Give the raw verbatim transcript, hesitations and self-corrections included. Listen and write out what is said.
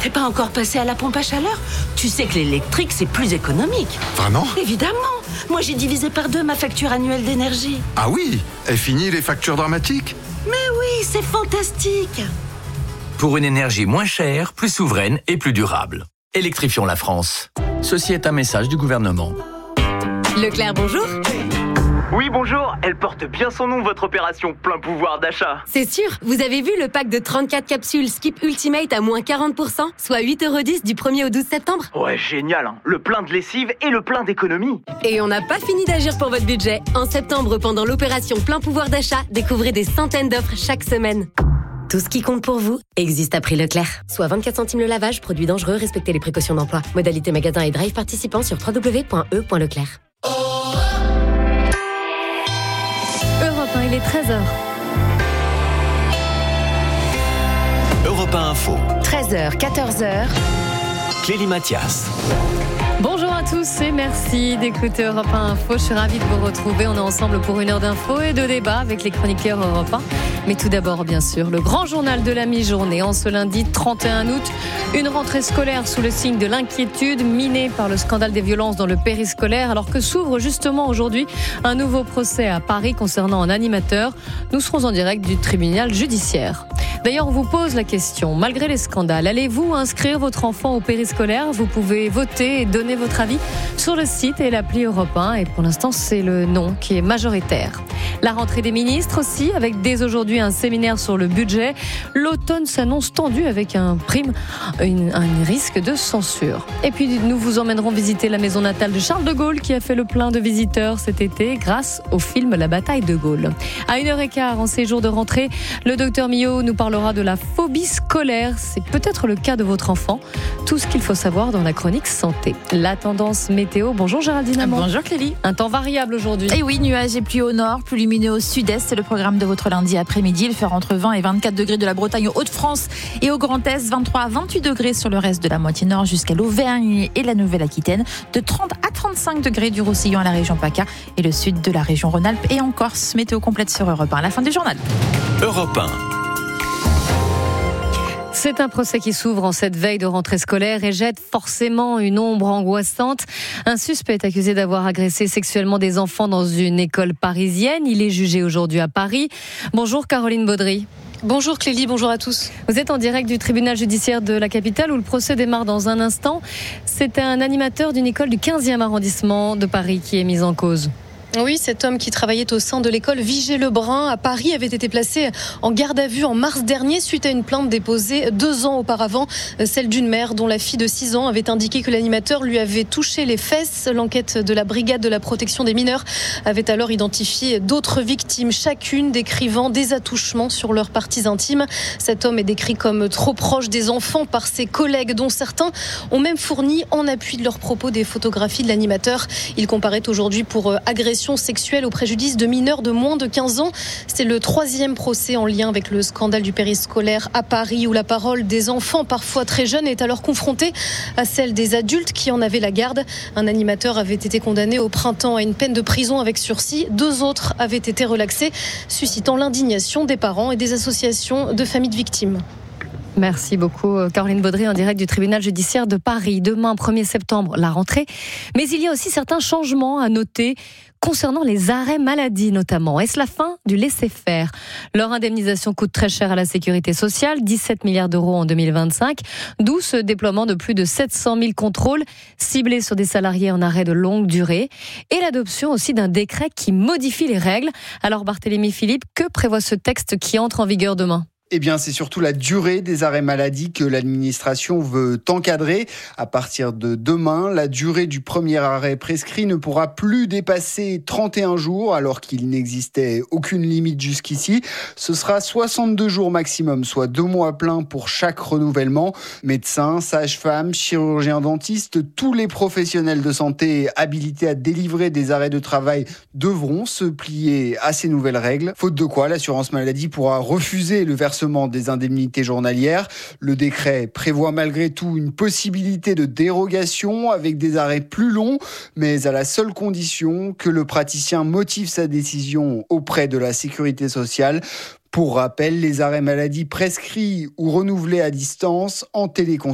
T'es pas encore passé à la pompe à chaleur? Tu sais que l'électrique, c'est plus économique. Vraiment? Évidemment. Moi, j'ai divisé par deux ma facture annuelle d'énergie. Ah oui? Et fini les factures dramatiques? Mais oui, c'est fantastique. Pour une énergie moins chère, plus souveraine et plus durable. Électrifions la France. Ceci est un message du gouvernement. Leclerc, bonjour. Oui, bonjour. Elle porte bien son nom, votre opération plein pouvoir d'achat. C'est sûr. Vous avez vu le pack de trente-quatre capsules Skip Ultimate à moins quarante pour cent, soit huit euros dix du premier au douze septembre? Ouais, génial, hein. Le plein de lessive et le plein d'économie. Et on n'a pas fini d'agir pour votre budget. En septembre, pendant l'opération plein pouvoir d'achat, découvrez des centaines d'offres chaque semaine. Tout ce qui compte pour vous existe à prix Leclerc. Soit vingt-quatre centimes le lavage, produit dangereux, respectez les précautions d'emploi. Modalité magasin et drive participant sur w w w point e point leclerc. Europe un, il est treize heures. Europe un Info. treize heures, quatorze heures. Clélie Mathias. Bonjour à tous et merci d'écouter Europe un Info. Je suis ravie de vous retrouver. On est ensemble pour une heure d'infos et de débat avec les chroniqueurs Europe un. Mais tout d'abord, bien sûr, le grand journal de la mi-journée. En ce lundi trente et un août, une rentrée scolaire sous le signe de l'inquiétude, minée par le scandale des violences dans le périscolaire, alors que s'ouvre justement aujourd'hui un nouveau procès à Paris concernant un animateur. Nous serons en direct du tribunal judiciaire. D'ailleurs, on vous pose la question, malgré les scandales, allez-vous inscrire votre enfant au périscolaire? Vous pouvez voter et donner votre avis sur le site et l'appli Europe un. Et pour l'instant, c'est le non qui est majoritaire. La rentrée des ministres aussi, avec dès aujourd'hui un séminaire sur le budget. L'automne s'annonce tendu avec un prime, une, un risque de censure. Et puis, nous vous emmènerons visiter la maison natale de Charles de Gaulle qui a fait le plein de visiteurs cet été grâce au film La bataille de Gaulle. À une heure quinze, en séjour de rentrée, le docteur Millot nous parlera de la phobie scolaire. C'est peut-être le cas de votre enfant. Tout ce qu'il faut savoir dans la chronique santé. La tendance météo. Bonjour Géraldine Amand. Bonjour Clélie. Un temps variable aujourd'hui. Et oui, nuages et pluie au nord, plus lumineux au sud-est. C'est le programme de votre lundi après-midi. Il fera entre vingt et vingt-quatre degrés de la Bretagne aux Hauts-de-France et au Grand Est. vingt-trois à vingt-huit degrés sur le reste de la moitié nord jusqu'à l'Auvergne et la Nouvelle-Aquitaine. De trente à trente-cinq degrés du Roussillon à la région PACA et le sud de la région Rhône-Alpes et en Corse. Météo complète sur Europe un à la fin du journal. Europe un. C'est un procès qui s'ouvre en cette veille de rentrée scolaire et jette forcément une ombre angoissante. Un suspect est accusé d'avoir agressé sexuellement des enfants dans une école parisienne. Il est jugé aujourd'hui à Paris. Bonjour Caroline Baudry. Bonjour Clélie, bonjour à tous. Vous êtes en direct du tribunal judiciaire de la capitale où le procès démarre dans un instant. C'est un animateur d'une école du quinzième arrondissement de Paris qui est mis en cause. Oui, cet homme qui travaillait au sein de l'école Vigée-Lebrun à Paris avait été placé en garde à vue en mars dernier suite à une plainte déposée deux ans auparavant, celle d'une mère dont la fille de six ans avait indiqué que l'animateur lui avait touché les fesses. L'enquête de la brigade de la protection des mineurs avait alors identifié d'autres victimes, chacune décrivant des attouchements sur leurs parties intimes. Cet homme est décrit comme trop proche des enfants par ses collègues, dont certains ont même fourni en appui de leurs propos des photographies de l'animateur. Il comparaît aujourd'hui pour agression sexuelle au préjudice de mineurs de moins de quinze ans. C'est le troisième procès en lien avec le scandale du périscolaire à Paris où la parole des enfants, parfois très jeunes, est alors confrontée à celle des adultes qui en avaient la garde. Un animateur avait été condamné au printemps à une peine de prison avec sursis. Deux autres avaient été relaxés, suscitant l'indignation des parents et des associations de familles de victimes. Merci beaucoup Caroline Baudry en direct du tribunal judiciaire de Paris. Demain, premier septembre, la rentrée. Mais il y a aussi certains changements à noter concernant les arrêts maladie notamment. Est-ce la fin du laisser-faire? Leur indemnisation coûte très cher à la sécurité sociale, dix-sept milliards d'euros en deux mille vingt-cinq, d'où ce déploiement de plus de sept cent mille contrôles ciblés sur des salariés en arrêt de longue durée et l'adoption aussi d'un décret qui modifie les règles. Alors Barthélémy Philippe, que prévoit ce texte qui entre en vigueur demain? Eh bien, c'est surtout la durée des arrêts maladie que l'administration veut encadrer. À partir de demain, la durée du premier arrêt prescrit ne pourra plus dépasser trente et un jours, alors qu'il n'existait aucune limite jusqu'ici. Ce sera soixante-deux jours maximum, soit deux mois pleins pour chaque renouvellement. Médecins, sages-femmes, chirurgiens, dentistes, tous les professionnels de santé habilités à délivrer des arrêts de travail devront se plier à ces nouvelles règles. Faute de quoi, l'assurance maladie pourra refuser le versement des indemnités journalières. Le décret prévoit malgré tout une possibilité de dérogation avec des arrêts plus longs, mais à la seule condition que le praticien motive sa décision auprès de la sécurité sociale. Pour rappel, les arrêts maladie prescrits ou renouvelés à distance en téléconsultation